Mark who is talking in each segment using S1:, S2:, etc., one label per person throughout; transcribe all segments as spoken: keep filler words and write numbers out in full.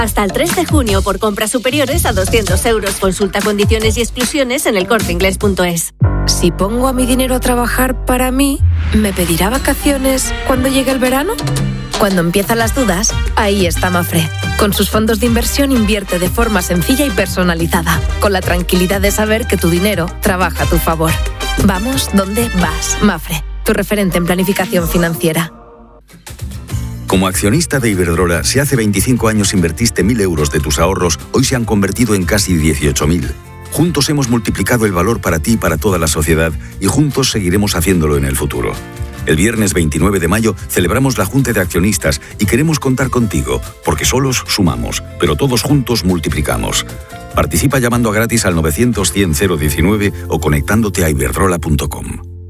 S1: Hasta el tres de junio por compras superiores a doscientos euros. Consulta condiciones y exclusiones en el corte inglés punto es.
S2: Si pongo a mi dinero a trabajar para mí, ¿me pedirá vacaciones cuando llegue el verano? Cuando empiezan las dudas, ahí está Mafre. Con sus fondos de inversión invierte de forma sencilla y personalizada, con la tranquilidad de saber que tu dinero trabaja a tu favor. Vamos donde vas, Mafre, tu referente en planificación financiera.
S3: Como accionista de Iberdrola, si hace veinticinco años invertiste mil euros de tus ahorros, hoy se han convertido en casi dieciocho mil. Juntos hemos multiplicado el valor para ti y para toda la sociedad y juntos seguiremos haciéndolo en el futuro. El viernes veintinueve de mayo celebramos la Junta de Accionistas y queremos contar contigo, porque solos sumamos, pero todos juntos multiplicamos. Participa llamando gratis al novecientos cien cero diecinueve o conectándote a iberdrola punto com.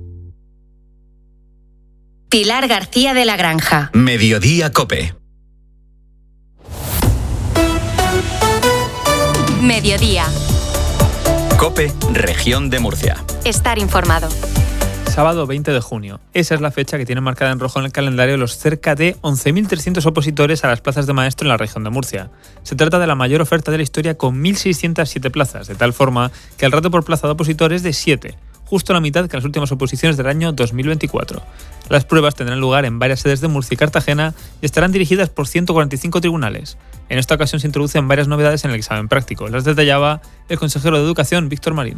S4: Pilar García de la Granja.
S5: Mediodía COPE.
S4: Mediodía.
S5: COPE, Región de Murcia.
S4: Estar informado.
S6: Sábado veinte de junio. Esa es la fecha que tiene marcada en rojo en el calendario los cerca de once mil trescientos opositores a las plazas de maestro en la región de Murcia. Se trata de la mayor oferta de la historia con mil seiscientas siete plazas, de tal forma que el ratio por plaza de opositor es de siete, justo la mitad que las últimas oposiciones del año dos mil veinticuatro. Las pruebas tendrán lugar en varias sedes de Murcia y Cartagena y estarán dirigidas por ciento cuarenta y cinco tribunales. En esta ocasión se introducen varias novedades en el examen práctico. Las detallaba el consejero de Educación, Víctor Marín.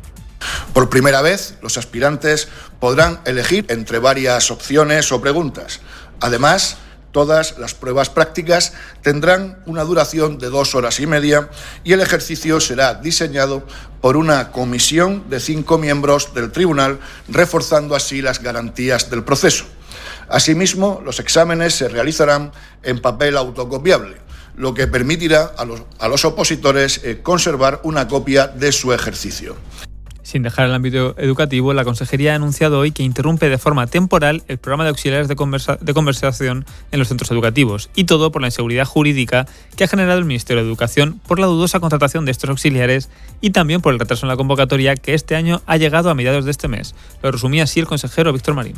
S7: Por primera vez, los aspirantes podrán elegir entre varias opciones o preguntas. Además, todas las pruebas prácticas tendrán una duración de dos horas y media y el ejercicio será diseñado por una comisión de cinco miembros del tribunal, reforzando así las garantías del proceso. Asimismo, los exámenes se realizarán en papel autocopiable, lo que permitirá a los, a los opositores eh, conservar una copia de su ejercicio.
S6: Sin dejar el ámbito educativo, la Consejería ha anunciado hoy que interrumpe de forma temporal el programa de auxiliares de, conversa- de conversación en los centros educativos, y todo por la inseguridad jurídica que ha generado el Ministerio de Educación por la dudosa contratación de estos auxiliares y también por el retraso en la convocatoria que este año ha llegado a mediados de este mes. Lo resumía así el consejero Víctor Marín.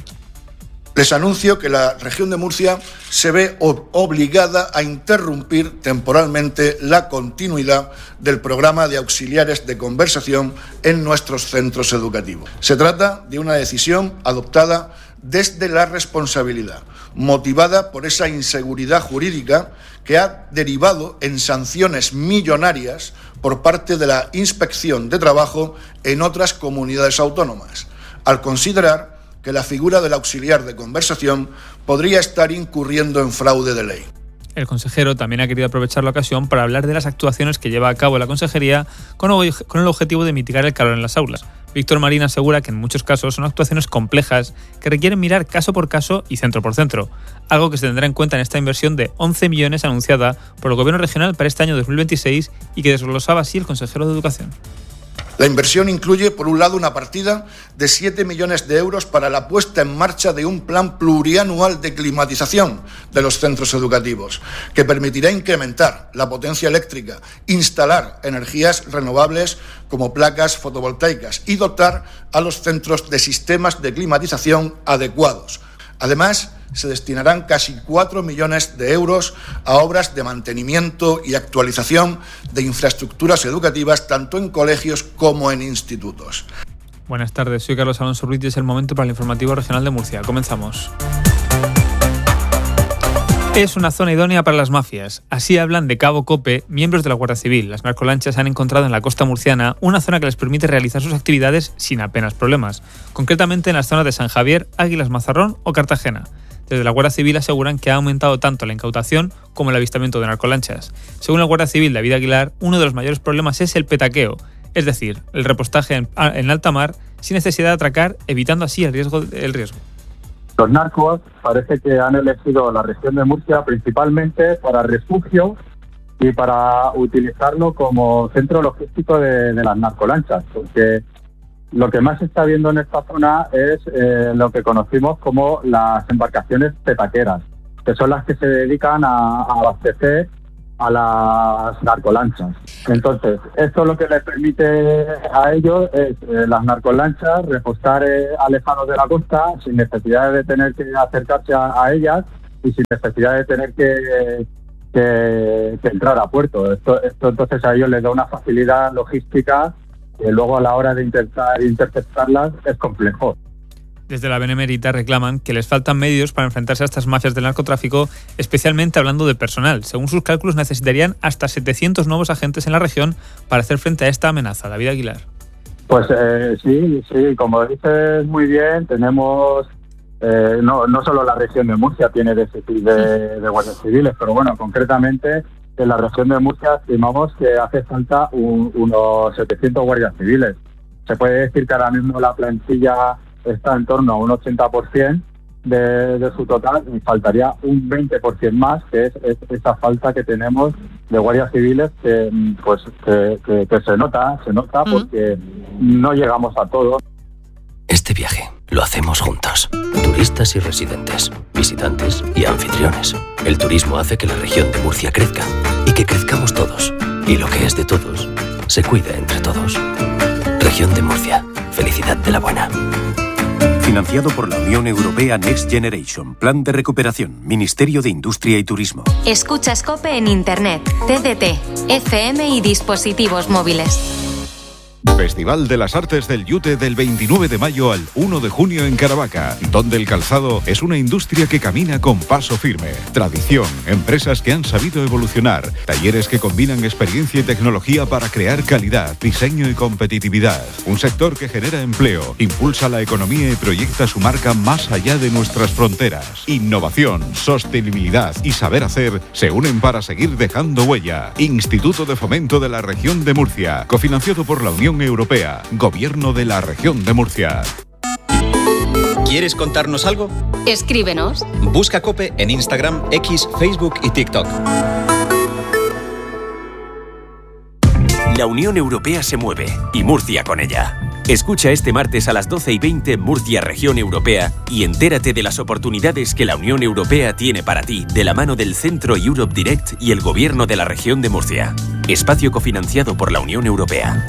S7: Les anuncio que la región de Murcia se ve obligada a interrumpir temporalmente la continuidad del programa de auxiliares de conversación en nuestros centros educativos. Se trata de una decisión adoptada desde la responsabilidad, motivada por esa inseguridad jurídica que ha derivado en sanciones millonarias por parte de la Inspección de Trabajo en otras comunidades autónomas, al considerar que la figura del auxiliar de conversación podría estar incurriendo en fraude de ley.
S6: El consejero también ha querido aprovechar la ocasión para hablar de las actuaciones que lleva a cabo la Consejería con el objetivo de mitigar el calor en las aulas. Víctor Marín asegura que en muchos casos son actuaciones complejas que requieren mirar caso por caso y centro por centro, algo que se tendrá en cuenta en esta inversión de once millones anunciada por el Gobierno regional para este año dos mil veintiséis y que desglosaba así el consejero de Educación.
S7: La inversión incluye, por un lado, una partida de siete millones de euros para la puesta en marcha de un plan plurianual de climatización de los centros educativos, que permitirá incrementar la potencia eléctrica, instalar energías renovables como placas fotovoltaicas y dotar a los centros de sistemas de climatización adecuados. Además, se destinarán casi cuatro millones de euros a obras de mantenimiento y actualización de infraestructuras educativas tanto en colegios como en institutos.
S6: Buenas tardes, soy Carlos Alonso Ruiz y es el momento para el informativo regional de Murcia. Comenzamos. Es una zona idónea para las mafias. Así hablan de Cabo Cope miembros de la Guardia Civil. Las narcolanchas han encontrado en la costa murciana una zona que les permite realizar sus actividades sin apenas problemas, concretamente en las zonas de San Javier, Águilas Mazarrón o Cartagena. Desde la Guardia Civil aseguran que ha aumentado tanto la incautación como el avistamiento de narcolanchas. Según la Guardia Civil David Aguilar, uno de los mayores problemas es el petaqueo, es decir, el repostaje en, en alta mar sin necesidad de atracar, evitando así el riesgo, el riesgo.
S8: Los narcos parece que han elegido la región de Murcia principalmente para refugio y para utilizarlo como centro logístico de, de las narcolanchas, porque lo que más se está viendo en esta zona es eh, lo que conocimos como las embarcaciones petaqueras, que son las que se dedican a, a abastecer a las narcolanchas. Entonces, esto lo que les permite a ellos es eh, las narcolanchas repostar eh, alejados de la costa sin necesidad de tener que acercarse a, a ellas y sin necesidad de tener que, que, que entrar a puerto. Esto, esto entonces a ellos les da una facilidad logística que luego a la hora de intentar interceptarlas es complejo.
S6: Desde la Benemérita reclaman que les faltan medios para enfrentarse a estas mafias del narcotráfico, especialmente hablando de personal. Según sus cálculos, necesitarían hasta setecientos nuevos agentes en la región para hacer frente a esta amenaza. David Aguilar.
S8: Pues eh, sí, sí, como dices muy bien, tenemos, eh, no, no solo la región de Murcia tiene déficit de, de guardias civiles, pero bueno, concretamente en la región de Murcia estimamos que hace falta un, unos setecientos guardias civiles. Se puede decir que ahora mismo la plantilla está en torno a un ochenta por ciento de, de su total y faltaría un veinte por ciento más, que es, es esa falta que tenemos de guardias civiles que pues que, que, que se nota, se nota porque mm. no llegamos a todo.
S9: Este viaje lo hacemos juntos. Turistas y residentes, visitantes y anfitriones. El turismo hace que la región de Murcia crezca y que crezcamos todos. Y lo que es de todos, se cuida entre todos. Región de Murcia. Felicidad de la buena.
S10: Financiado por la Unión Europea Next Generation, Plan de Recuperación, Ministerio de Industria y Turismo.
S4: Escuchas COPE en Internet, T D T, F M y dispositivos móviles.
S11: Festival de las Artes del Yute del veintinueve de mayo al uno de junio en Caravaca, donde el calzado es una industria que camina con paso firme. Tradición, empresas que han sabido evolucionar, talleres que combinan experiencia y tecnología para crear calidad, diseño y competitividad. Un sector que genera empleo, impulsa la economía y proyecta su marca más allá de nuestras fronteras. Innovación, sostenibilidad y saber hacer se unen para seguir dejando huella. Instituto de Fomento de la Región de Murcia, cofinanciado por la Unión Europea, Gobierno de la Región de Murcia.
S5: ¿Quieres contarnos algo?
S4: Escríbenos.
S5: Busca COPE en Instagram, X, Facebook y TikTok.
S10: La Unión Europea se mueve y Murcia con ella. Escucha este martes a las doce y veinte Murcia Región Europea y entérate de las oportunidades que la Unión Europea tiene para ti de la mano del Centro Europe Direct y el Gobierno de la Región de Murcia. Espacio cofinanciado por la Unión Europea.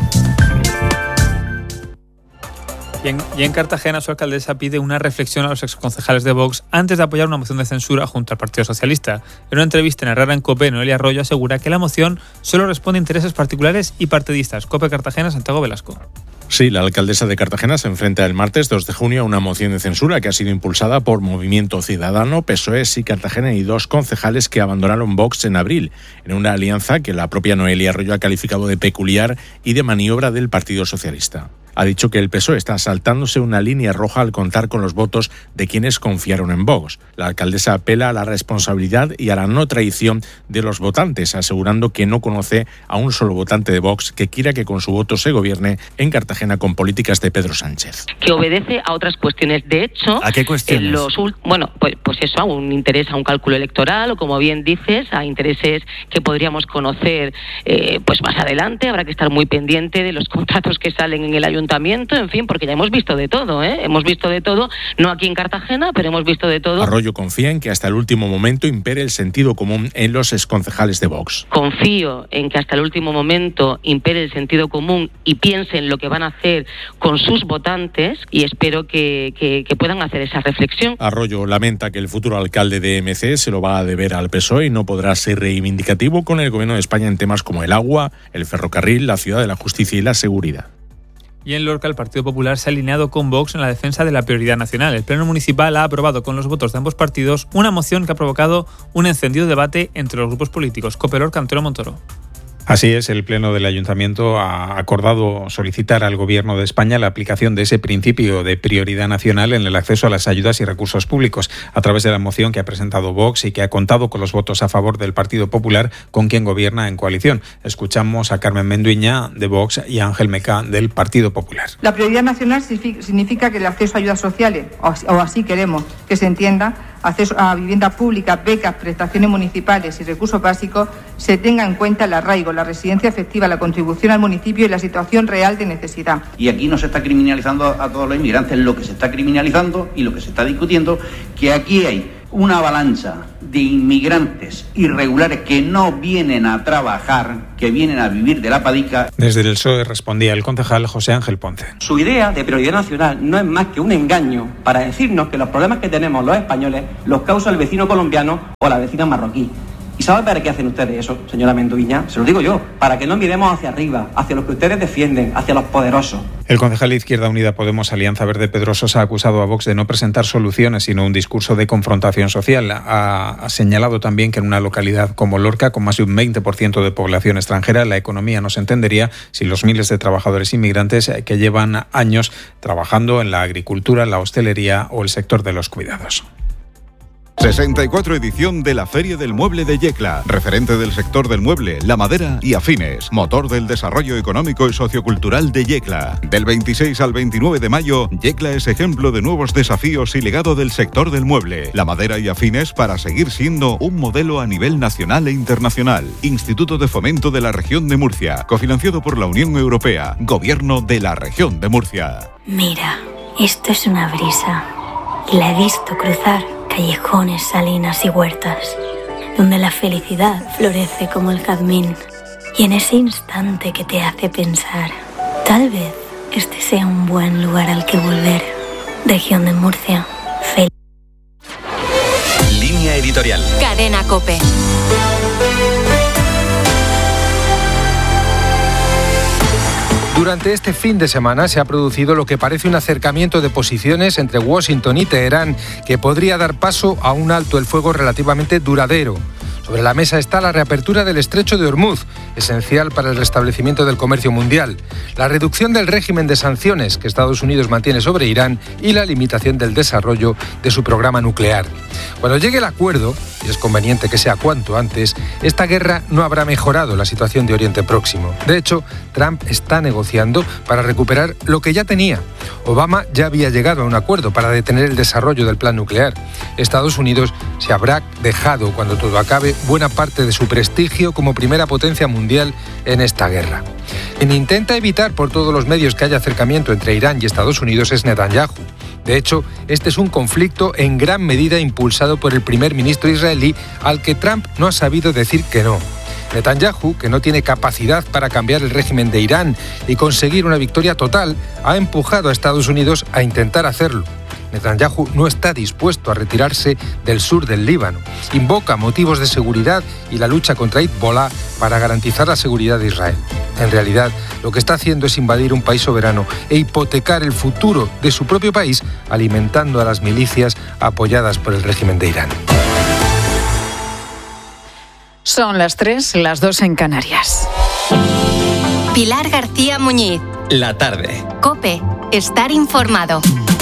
S6: Y en, y en Cartagena, su alcaldesa pide una reflexión a los exconcejales de Vox antes de apoyar una moción de censura junto al Partido Socialista. En una entrevista en Herrera en COPE, Noelia Arroyo asegura que la moción solo responde a intereses particulares y partidistas. COPE Cartagena, Santiago Velasco.
S12: Sí, la alcaldesa de Cartagena se enfrenta el martes dos de junio a una moción de censura que ha sido impulsada por Movimiento Ciudadano, P S O E, Sí Cartagena y dos concejales que abandonaron Vox en abril, en una alianza que la propia Noelia Arroyo ha calificado de peculiar y de maniobra del Partido Socialista. Ha dicho que el P S O E está saltándose una línea roja al contar con los votos de quienes confiaron en Vox. La alcaldesa apela a la responsabilidad y a la no traición de los votantes, asegurando que no conoce a un solo votante de Vox que quiera que con su voto se gobierne en Cartagena con políticas de Pedro Sánchez.
S13: Que obedece a otras cuestiones. De hecho,
S12: ¿a qué cuestiones?
S13: Los, bueno, pues, pues eso, a un interés, a un cálculo electoral, o como bien dices, a intereses que podríamos conocer eh, pues más adelante. Habrá que estar muy pendiente de los contratos que salen en el ayuntamiento. En fin, porque ya hemos visto de todo, ¿eh? Hemos visto de todo, no aquí en Cartagena, pero hemos visto de todo.
S12: Arroyo confía en que hasta el último momento impere el sentido común en los exconcejales de Vox.
S13: Confío en que hasta el último momento impere el sentido común y piensen lo que van a hacer con sus votantes y espero que, que, que puedan hacer esa reflexión.
S12: Arroyo lamenta que el futuro alcalde de M C se lo va a deber al P S O E y no podrá ser reivindicativo con el Gobierno de España en temas como el agua, el ferrocarril, la ciudad de la justicia y la seguridad.
S6: Y en Lorca, el Partido Popular se ha alineado con Vox en la defensa de la prioridad nacional. El Pleno Municipal ha aprobado con los votos de ambos partidos una moción que ha provocado un encendido debate entre los grupos políticos. COPE Lorca, Antonio Montoro.
S14: Así es, el Pleno del Ayuntamiento ha acordado solicitar al Gobierno de España la aplicación de ese principio de prioridad nacional en el acceso a las ayudas y recursos públicos, a través de la moción que ha presentado Vox y que ha contado con los votos a favor del Partido Popular, con quien gobierna en coalición. Escuchamos a Carmen Menduiña, de Vox, y a Ángel Meca, del Partido Popular.
S15: La prioridad nacional significa que el acceso a ayudas sociales, o así queremos que se entienda, acceso a vivienda pública, becas, prestaciones municipales y recursos básicos, se tenga en cuenta el arraigo, la residencia efectiva, la contribución al municipio y la situación real de necesidad.
S16: Y aquí no se está criminalizando a todos los inmigrantes, lo que se está criminalizando y lo que se está discutiendo, que aquí hay una avalancha de inmigrantes irregulares que no vienen a trabajar, que vienen a vivir de la padica.
S14: Desde el P S O E respondía el concejal José Ángel Ponce.
S17: Su idea de prioridad nacional no es más que un engaño para decirnos que los problemas que tenemos los españoles los causa el vecino colombiano o la vecina marroquí. ¿Y sabe para qué hacen ustedes eso, señora Menduiña? Se lo digo yo, para que no miremos hacia arriba, hacia lo que ustedes defienden, hacia los poderosos.
S14: El concejal de Izquierda Unida Podemos Alianza Verde, Pedro Sosa, ha acusado a Vox de no presentar soluciones, sino un discurso de confrontación social. Ha, ha señalado también que en una localidad como Lorca, con más de un veinte por ciento de población extranjera, la economía no se entendería sin los miles de trabajadores inmigrantes que llevan años trabajando en la agricultura, la hostelería o el sector de los cuidados.
S11: sesenta y cuatro edición de la Feria del Mueble de Yecla, referente del sector del mueble, la madera y afines, motor del desarrollo económico y sociocultural de Yecla. Del veintiséis al veintinueve de mayo, Yecla es ejemplo de nuevos desafíos y legado del sector del mueble, la madera y afines para seguir siendo un modelo a nivel nacional e internacional. Instituto de Fomento de la Región de Murcia, cofinanciado por la Unión Europea, Gobierno de la Región de Murcia.
S18: Mira, esto es una brisa y la he visto cruzar callejones, salinas y huertas, donde la felicidad florece como el jazmín. Y en ese instante que te hace pensar, tal vez este sea un buen lugar al que volver. Región de Murcia, feliz.
S10: Línea editorial.
S4: Cadena COPE.
S19: Durante este fin de semana se ha producido lo que parece un acercamiento de posiciones entre Washington y Teherán que podría dar paso a un alto el fuego relativamente duradero. Sobre la mesa está la reapertura del estrecho de Hormuz, esencial para el restablecimiento del comercio mundial, la reducción del régimen de sanciones que Estados Unidos mantiene sobre Irán y la limitación del desarrollo de su programa nuclear. Cuando llegue el acuerdo, y es conveniente que sea cuanto antes, esta guerra no habrá mejorado la situación de Oriente Próximo. De hecho, Trump está negociando para recuperar lo que ya tenía. Obama ya había llegado a un acuerdo para detener el desarrollo del plan nuclear. Estados Unidos se habrá dejado, cuando todo acabe, buena parte de su prestigio como primera potencia mundial en esta guerra. Quien intenta evitar por todos los medios que haya acercamiento entre Irán y Estados Unidos es Netanyahu. De hecho, este es un conflicto en gran medida impulsado por el primer ministro israelí, al que Trump no ha sabido decir que no. Netanyahu, que no tiene capacidad para cambiar el régimen de Irán y conseguir una victoria total, ha empujado a Estados Unidos a intentar hacerlo. Netanyahu no está dispuesto a retirarse del sur del Líbano. Invoca motivos de seguridad y la lucha contra Hezbollah para garantizar la seguridad de Israel. En realidad, lo que está haciendo es invadir un país soberano e hipotecar el futuro de su propio país, alimentando a las milicias apoyadas por el régimen de Irán.
S20: Son las tres, las dos en Canarias.
S4: Pilar García Muñiz.
S5: La tarde.
S4: COPE. Estar informado.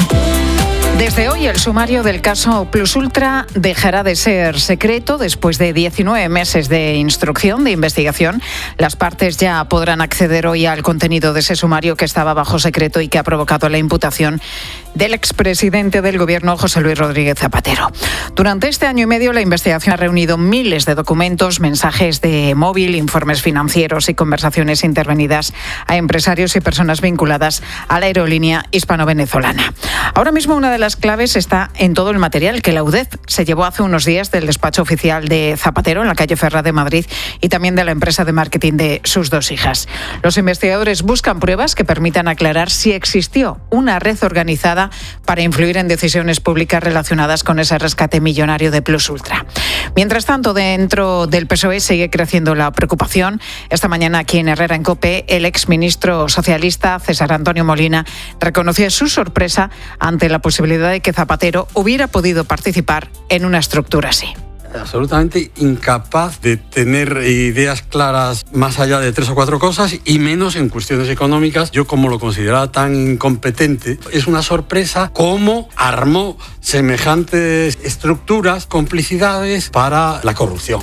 S20: Desde hoy el sumario del caso Plus Ultra dejará de ser secreto. Después de diecinueve meses de instrucción, de investigación, las partes ya podrán acceder hoy al contenido de ese sumario que estaba bajo secreto y que ha provocado la imputación del expresidente del Gobierno, José Luis Rodríguez Zapatero. Durante este año y medio, la investigación ha reunido miles de documentos, mensajes de móvil, informes financieros y conversaciones intervenidas a empresarios y personas vinculadas a la aerolínea hispano-venezolana. Ahora mismo, una de las claves está en todo el material que la U D E F se llevó hace unos días del despacho oficial de Zapatero en la calle Ferrá de Madrid y también de la empresa de marketing de sus dos hijas. Los investigadores buscan pruebas que permitan aclarar si existió una red organizada para influir en decisiones públicas relacionadas con ese rescate millonario de Plus Ultra. Mientras tanto, dentro del P S O E sigue creciendo la preocupación. Esta mañana aquí en Herrera en COPE, el exministro socialista César Antonio Molina reconoció su sorpresa ante la posibilidad de que Zapatero hubiera podido participar en una estructura así.
S21: Absolutamente incapaz de tener ideas claras más allá de tres o cuatro cosas y menos en cuestiones económicas. Yo, como lo consideraba tan incompetente, es una sorpresa cómo armó semejantes estructuras, complicidades para la corrupción.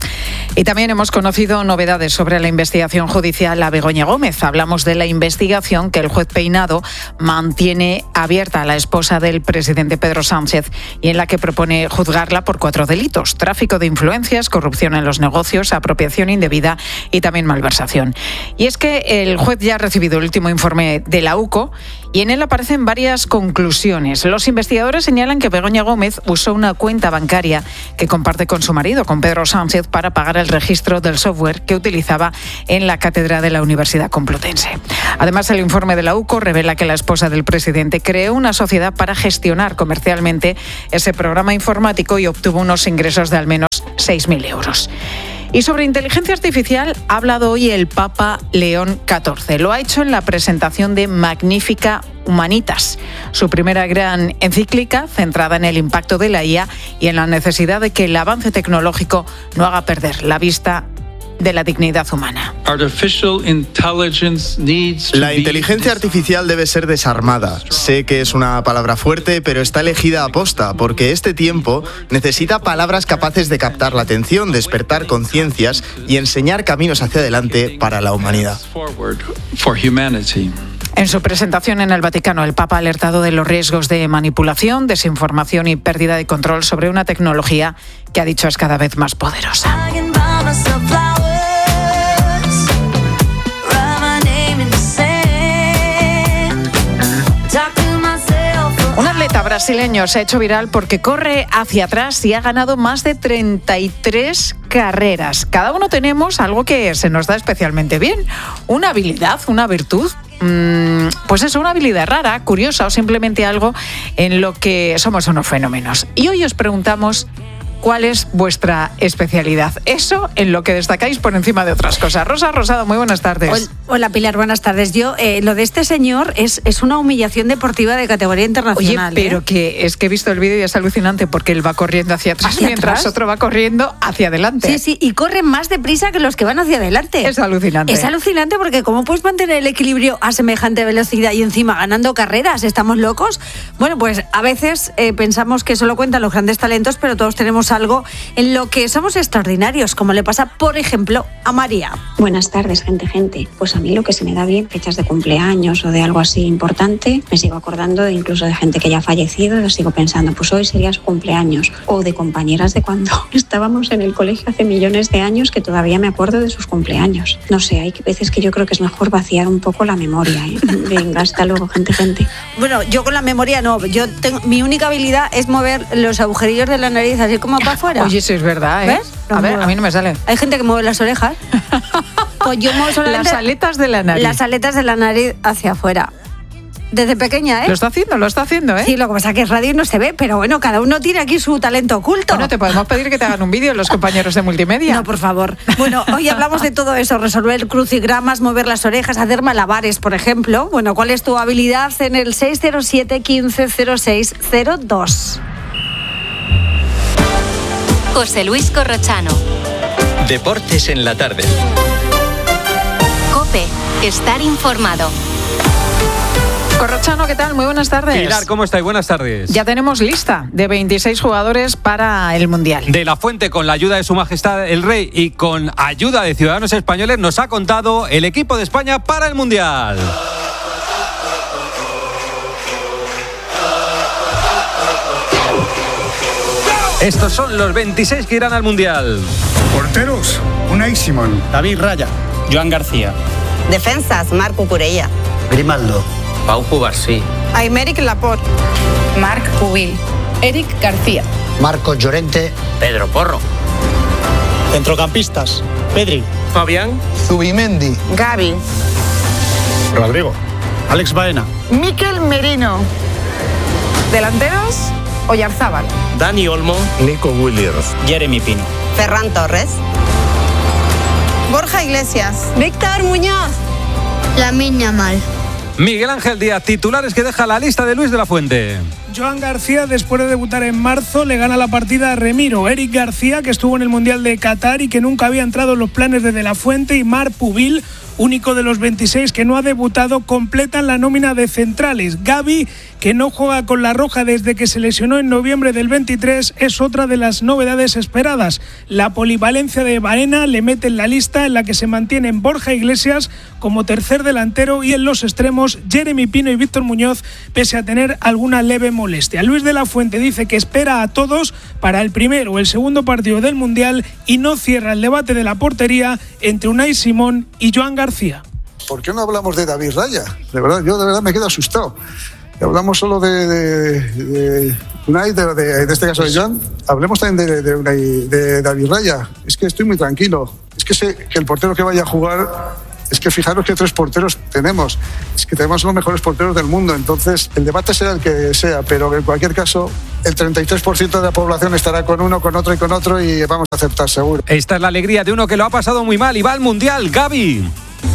S20: Y también hemos conocido novedades sobre la investigación judicial a Begoña Gómez. Hablamos de la investigación que el juez Peinado mantiene abierta a la esposa del presidente Pedro Sánchez y en la que propone juzgarla por cuatro delitos: tráfico de influencias, corrupción en los negocios, apropiación indebida y también malversación. Y es que el juez ya ha recibido el último informe de la U C O y en él aparecen varias conclusiones. Los investigadores señalan que Begoña Gómez usó una cuenta bancaria que comparte con su marido, con Pedro Sánchez, para pagar el registro del software que utilizaba en la cátedra de la Universidad Complutense. Además, el informe de la U C O revela que la esposa del presidente creó una sociedad para gestionar comercialmente ese programa informático y obtuvo unos ingresos de al menos seis mil euros. Y sobre inteligencia artificial ha hablado hoy el Papa León catorce. Lo ha hecho en la presentación de Magnificat Humanitas, su primera gran encíclica centrada en el impacto de la I A y en la necesidad de que el avance tecnológico no haga perder la vista de la dignidad humana.
S1: La inteligencia artificial debe ser desarmada. Sé que es una palabra fuerte, pero está elegida a posta, porque este tiempo necesita palabras capaces de captar la atención, despertar conciencias y enseñar caminos hacia adelante para la humanidad.
S20: En su presentación en el Vaticano, el Papa ha alertado de los riesgos de manipulación, desinformación y pérdida de control sobre una tecnología que ha dicho es cada vez más poderosa. Un atleta brasileño se ha hecho viral porque corre hacia atrás y ha ganado más de treinta y tres carreras. Cada uno tenemos algo que se nos da especialmente bien, una habilidad, una virtud. Pues eso, una habilidad rara, curiosa o simplemente algo en lo que somos unos fenómenos. Y hoy os preguntamos cuál es vuestra especialidad. Eso en lo que destacáis por encima de otras cosas. Rosa Rosado, muy buenas tardes.
S22: Hola Pilar, buenas tardes. Yo, eh, lo de este señor es, es una humillación deportiva de categoría internacional.
S20: Oye, pero
S22: ¿eh?
S20: que es que he visto el vídeo y es alucinante porque él va corriendo hacia atrás
S22: ¿Hacia
S20: mientras
S22: atrás?
S20: otro va corriendo hacia adelante.
S22: Sí, sí, y corren más deprisa que los que van hacia adelante.
S20: Es alucinante.
S22: Es alucinante porque ¿cómo puedes mantener el equilibrio a semejante velocidad y encima ganando carreras? ¿Estamos locos? Bueno, pues a veces eh, pensamos que solo cuentan los grandes talentos, pero todos tenemos algo en lo que somos extraordinarios, como le pasa, por ejemplo, a María.
S23: Buenas tardes, gente, gente. Pues a mí lo que se me da bien, fechas de cumpleaños o de algo así importante, me sigo acordando de incluso de gente que ya ha fallecido, y sigo pensando, pues hoy sería su cumpleaños. O de compañeras de cuando estábamos en el colegio hace millones de años que todavía me acuerdo de sus cumpleaños. No sé, hay veces que yo creo que es mejor vaciar un poco la memoria, ¿eh? Venga, hasta luego, gente, gente.
S22: Bueno, yo con la memoria no. Yo tengo, mi única habilidad es mover los agujerillos de la nariz así como para afuera.
S20: Oye, sí es verdad, ¿eh?
S22: ¿Ves?
S20: A ver, a mí no me sale.
S22: Hay gente que mueve las orejas. Pues yo muevo solamente
S20: las aletas de la nariz.
S22: Las aletas de la nariz hacia afuera. Desde pequeña, ¿eh?
S20: Lo está haciendo, lo está haciendo, ¿eh?
S22: Sí, lo que pasa es que es radio y no se ve, pero bueno, cada uno tiene aquí su talento oculto.
S20: Bueno, te podemos pedir que te hagan un vídeo los compañeros de multimedia.
S22: No, por favor. Bueno, hoy hablamos de todo eso, resolver crucigramas, mover las orejas, hacer malabares, por ejemplo. Bueno, ¿cuál es tu habilidad? En el seis cero siete, quince cero seis cero dos.
S4: José Luis Corrochano.
S5: Deportes en la tarde.
S4: COPE. Estar informado.
S20: Corrochano, ¿qué tal? Muy buenas tardes.
S24: Pilar, ¿cómo estáis? Buenas tardes.
S20: Ya tenemos lista de veintiséis jugadores para el Mundial.
S24: De la Fuente, con la ayuda de Su Majestad el Rey y con ayuda de ciudadanos españoles, nos ha contado el equipo de España para el Mundial. Estos son los veintiséis que irán al Mundial.
S25: Porteros, Unai Simón,
S26: David Raya, Joan García.
S27: Defensas, Marc Cucurella,
S26: Grimaldo,
S27: Pau Cubarsí, Aymeric Laporte,
S28: Marc Pubil, Eric García,
S29: Marcos Llorente,
S27: Pedro Porro.
S26: Centrocampistas, Pedri,
S27: Fabián,
S29: Zubimendi,
S27: Gavi,
S26: Rodrigo, Alex Baena,
S28: Mikel Merino. Delanteros, Oyarzábal,
S26: Dani Olmo,
S29: Nico Williams,
S26: Jeremy Pino,
S27: Ferran Torres,
S28: Borja Iglesias,
S27: Víctor Muñoz,
S28: Lamine Yamal.
S24: Miguel Ángel Díaz, titulares que deja la lista de Luis de la Fuente.
S30: Joan García, después de debutar en marzo, le gana la partida a Remiro. Eric García, que estuvo en el Mundial de Qatar y que nunca había entrado en los planes de De la Fuente, y Marc Pubil, único de los veintiséis que no ha debutado, completan la nómina de centrales. Gavi, que no juega con la roja desde que se lesionó en noviembre del veintitrés, es otra de las novedades esperadas. La polivalencia de Baena le mete en la lista, en la que se mantienen Borja Iglesias como tercer delantero y en los extremos Jeremy Pino y Víctor Muñoz, pese a tener alguna leve molestia. Luis de la Fuente dice que espera a todos para el primer o el segundo partido del Mundial y no cierra el debate de la portería entre Unai Simón y Joan García.
S31: ¿Por qué no hablamos de David Raya? De verdad, yo de verdad me quedo asustado. Hablamos solo de, de, de Unai, de, de, de este caso de Joan. Hablemos también de, de, Unai, de David Raya. Es que estoy muy tranquilo. Es que sé que el portero que vaya a jugar Es que fijaros qué tres porteros tenemos. Es que tenemos los mejores porteros del mundo. Entonces, el debate será el que sea, pero en cualquier caso, el treinta y tres por ciento de la población estará con uno, con otro y con otro y vamos a aceptar seguro.
S24: Esta es la alegría de uno que lo ha pasado muy mal y va al Mundial, Gavi.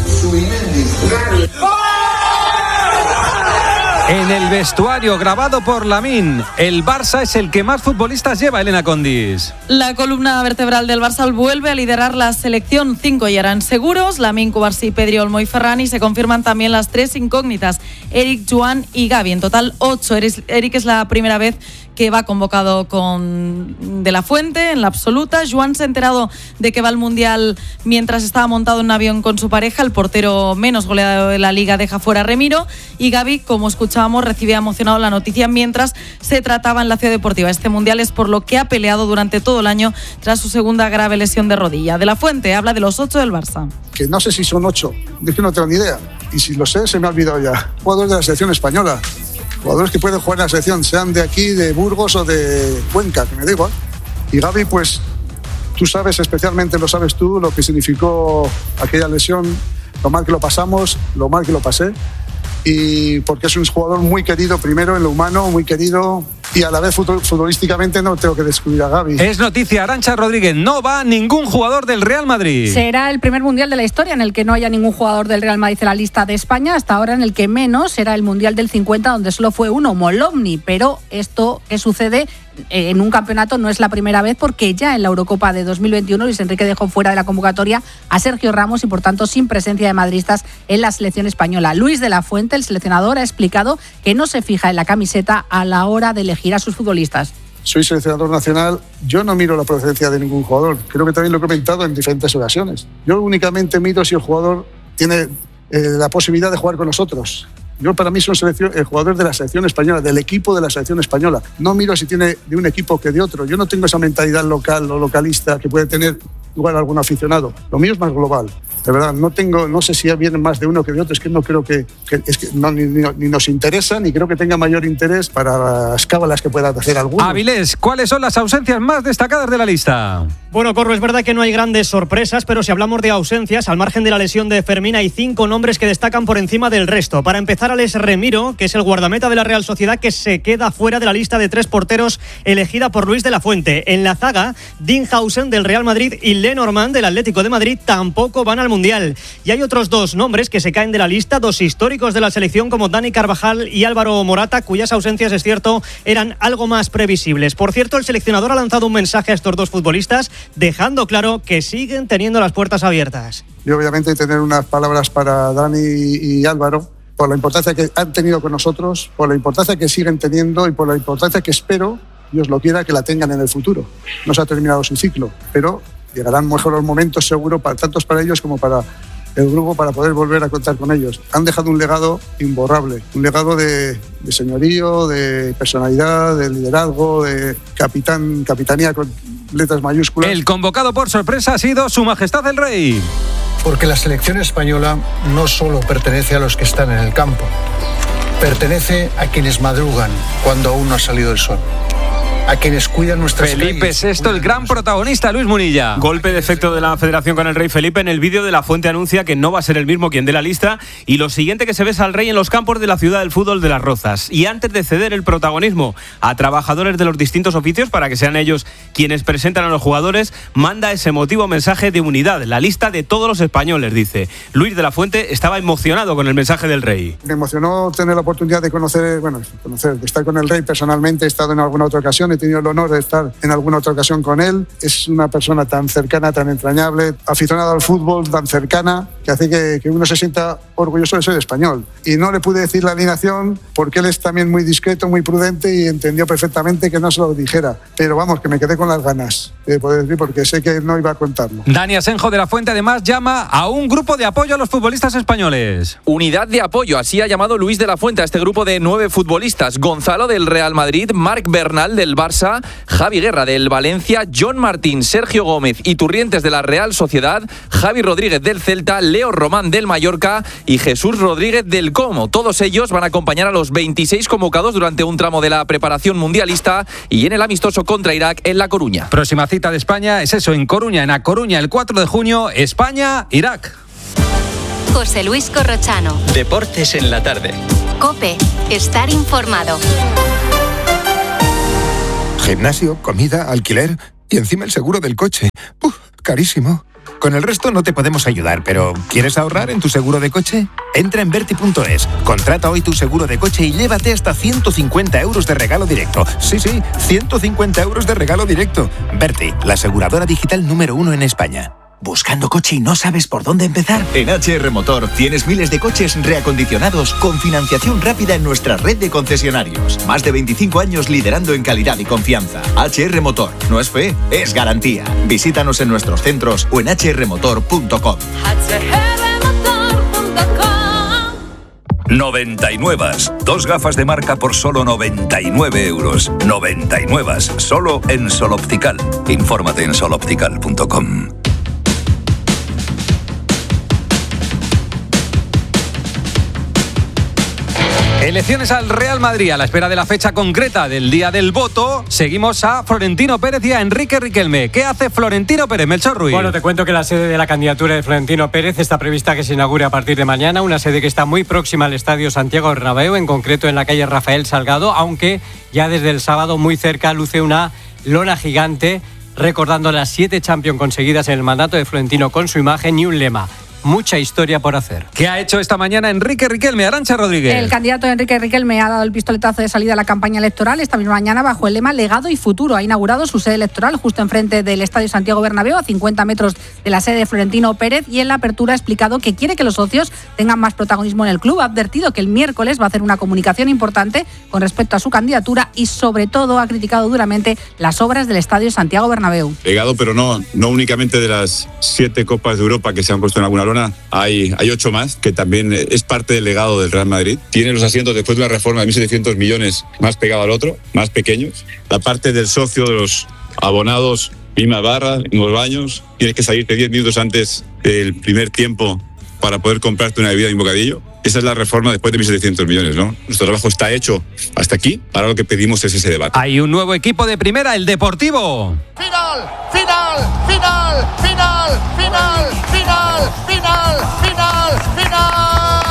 S24: En el vestuario grabado por Lamine, el Barça es el que más futbolistas lleva, Elena Condis.
S2: La columna vertebral del Barça vuelve a liderar la selección. Cinco ya eran seguros, Lamine, Cubarsí, Pedri, Olmo y Ferran, y se confirman también las tres incógnitas, Eric, Joan y Gavi. En total, ocho. Eric es la primera vez que va convocado con De La Fuente en la absoluta. Joan se ha enterado de que va al Mundial mientras estaba montado en un avión con su pareja. El portero menos goleado de la Liga deja fuera a Remiro. Y Gavi, como escuchábamos, recibía emocionado la noticia mientras se trataba en la Ciudad Deportiva. Este Mundial es por lo que ha peleado durante todo el año tras su segunda grave lesión de rodilla. De La Fuente habla de los ocho del Barça.
S31: Que no sé si son ocho, es que no tengo ni idea. Y si lo sé, se me ha olvidado ya. Jugadores de la selección española. Jugadores que pueden jugar en la selección, sean de aquí, de Burgos o de Cuenca, que me da igual. Y Gavi, pues, tú sabes, especialmente lo sabes tú, lo que significó aquella lesión, lo mal que lo pasamos, lo mal que lo pasé. Y porque es un jugador muy querido, primero en lo humano, muy querido, y a la vez futbolísticamente no tengo que descubrir a Gavi.
S24: Es noticia, Arantxa Rodríguez, no va ningún jugador del Real Madrid.
S3: Será el primer Mundial de la historia en el que no haya ningún jugador del Real Madrid en la lista de España, hasta ahora en el que menos será el Mundial del cincuenta, donde solo fue uno, Molomni, pero esto que sucede en un campeonato no es la primera vez, porque ya en la Eurocopa de dos mil veintiuno Luis Enrique dejó fuera de la convocatoria a Sergio Ramos y por tanto sin presencia de madridistas en la selección española. Luis de la Fuente, el seleccionador, ha explicado que no se fija en la camiseta a la hora de elegir a sus futbolistas.
S31: Soy seleccionador nacional, yo no miro la procedencia de ningún jugador, creo que también lo he comentado en diferentes ocasiones. Yo únicamente miro si el jugador tiene eh, la posibilidad de jugar con nosotros. Yo, para mí, soy el jugador de la selección española, del equipo de la selección española. No miro si tiene de un equipo que de otro. Yo no tengo esa mentalidad local o localista que puede tener igual algún aficionado. Lo mío es más global. De verdad, no tengo, no sé si vienen más de uno que de otro. Es que no creo que, que, es que no, ni, ni, ni nos interesa, ni creo que tenga mayor interés para las cábalas que pueda hacer alguno.
S24: Avilés, ¿cuáles son las ausencias más destacadas de la lista?
S6: Bueno, Corro, es verdad que no hay grandes sorpresas, pero si hablamos de ausencias, al margen de la lesión de Fermín, hay cinco nombres que destacan por encima del resto. Para empezar, Alex Remiro, que es el guardameta de la Real Sociedad, que se queda fuera de la lista de tres porteros elegida por Luis de la Fuente. En la zaga, Dinhausen del Real Madrid y Lenormand del Atlético de Madrid tampoco van al Mundial. Y hay otros dos nombres que se caen de la lista, dos históricos de la selección como Dani Carvajal y Álvaro Morata, cuyas ausencias, es cierto, eran algo más previsibles. Por cierto, el seleccionador ha lanzado un mensaje a estos dos futbolistas, dejando claro que siguen teniendo las puertas abiertas.
S31: Y obviamente tener unas palabras para Dani y Álvaro, por la importancia que han tenido con nosotros, por la importancia que siguen teniendo y por la importancia que espero, Dios lo quiera, que la tengan en el futuro. No se ha terminado su ciclo, pero llegarán mejores momentos seguro, para, tanto para ellos como para el grupo, para poder volver a contar con ellos. Han dejado un legado imborrable, un legado de, de señorío, de personalidad, de liderazgo, de capitán, capitanía con letras mayúsculas.
S24: El convocado por sorpresa ha sido Su Majestad el Rey.
S29: Porque la selección española no solo pertenece a los que están en el campo, pertenece a quienes madrugan cuando aún no ha salido el sol, a quienes cuidan nuestras
S24: Felipe
S29: calles,
S24: sexto, el gran protagonista, Luis Munilla.
S7: Golpe de efecto de la Federación con el Rey Felipe. En el vídeo de La Fuente anuncia que no va a ser el mismo quien dé la lista, y lo siguiente que se ve es al Rey en los campos de la ciudad del fútbol de Las Rozas. Y antes de ceder el protagonismo a trabajadores de los distintos oficios para que sean ellos quienes presentan a los jugadores, manda ese emotivo mensaje de unidad, la lista de todos los españoles, dice. Luis de la Fuente estaba emocionado con el mensaje del Rey.
S31: Me emocionó tener la oportunidad de conocer, bueno, conocer, de estar con el Rey personalmente. He estado en alguna otra ocasión, he tenido el honor de estar en alguna otra ocasión con él. Es una persona tan cercana, tan entrañable, aficionado al fútbol, tan cercana, que hace que, que uno se sienta orgulloso de ser español. Y no le pude decir la alineación porque él es también muy discreto, muy prudente, y entendió perfectamente que no se lo dijera. Pero vamos, que me quedé con las ganas de poder decir, porque sé que no iba a contarlo.
S24: Dani Asenjo de la Fuente además llama a un grupo de apoyo a los futbolistas españoles.
S8: Unidad de apoyo, así ha llamado Luis de la Fuente a este grupo de nueve futbolistas. Gonzalo del Real Madrid, Marc Bernal del Barça, Javi Guerra del Valencia, John Martín, Sergio Gómez y Turrientes de la Real Sociedad, Javi Rodríguez del Celta, Leo Román del Mallorca y Jesús Rodríguez del Como. Todos ellos van a acompañar a los veintiséis convocados durante un tramo de la preparación mundialista y en el amistoso contra Irak en La Coruña.
S24: Próxima cita de España es eso, en Coruña, en A Coruña, el cuatro de junio, España-Irak.
S4: José Luis Corrochano.
S5: Deportes en la tarde.
S4: COPE. Estar informado.
S9: Gimnasio, comida, alquiler y encima el seguro del coche. ¡Uf! Carísimo. Con el resto no te podemos ayudar, pero ¿quieres ahorrar en tu seguro de coche? Entra en Berti punto es, contrata hoy tu seguro de coche y llévate hasta ciento cincuenta euros de regalo directo. Sí, sí, ciento cincuenta euros de regalo directo. Berti, la aseguradora digital número uno en España. ¿Buscando coche y no sabes por dónde empezar?
S10: En H R Motor tienes miles de coches reacondicionados con financiación rápida en nuestra red de concesionarios. Más de veinticinco años liderando en calidad y confianza. H R Motor. No es fe, es garantía. Visítanos en nuestros centros o en h r motor punto com.
S11: noventa y nueve. Dos gafas de marca por solo noventa y nueve euros. noventa y nueve. Solo en Sol Optical. Infórmate en sol optical punto com.
S24: Elecciones al Real Madrid. A la espera de la fecha concreta del día del voto, seguimos a Florentino Pérez y a Enrique Riquelme. ¿Qué hace Florentino Pérez, Melchor Ruiz?
S12: Bueno, te cuento que la sede de la candidatura de Florentino Pérez está prevista que se inaugure a partir de mañana, una sede que está muy próxima al Estadio Santiago Bernabéu, en concreto en la calle Rafael Salgado, aunque ya desde el sábado muy cerca luce una lona gigante recordando las siete Champions conseguidas en el mandato de Florentino con su imagen y un lema: mucha historia por hacer.
S24: ¿Qué ha hecho esta mañana Enrique Riquelme? Arantxa Rodríguez.
S3: El candidato Enrique Riquelme ha dado el pistoletazo de salida a la campaña electoral esta misma mañana bajo el lema Legado y Futuro. Ha inaugurado su sede electoral justo enfrente del Estadio Santiago Bernabéu, a cincuenta metros de la sede de Florentino Pérez, y en la apertura ha explicado que quiere que los socios tengan más protagonismo en el club. Ha advertido que el miércoles va a hacer una comunicación importante con respecto a su candidatura y sobre todo ha criticado duramente las obras del Estadio Santiago Bernabéu.
S13: Legado, pero no, no únicamente de las siete Copas de Europa que se han puesto en alguna lona. Hay, hay ocho más, que también es parte del legado del Real Madrid. Tiene los asientos después de una reforma de mil setecientos millones más pegado al otro, más pequeños. La parte del socio, de los abonados, misma barra, mismos baños. Tienes que salirte diez minutos antes del primer tiempo para poder comprarte una bebida y un bocadillo. Esa es la reforma después de mil setecientos millones, ¿no? Nuestro trabajo está hecho hasta aquí. Ahora lo que pedimos es ese debate.
S24: Hay un nuevo equipo de primera, el Deportivo.
S14: Final, final, final, final, final, final, final, final, final.